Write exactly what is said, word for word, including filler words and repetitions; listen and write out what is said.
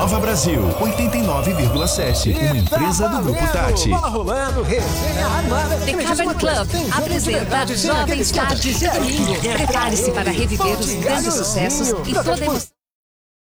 Nova Brasil, oitenta e nove vírgula sete, uma empresa do Grupo Tati. Bola rolando, resenha armada. The Cavern Club apresenta Jovens Tardes de Domingo. Prepare-se para reviver os grandes sucessos e toda a emoção.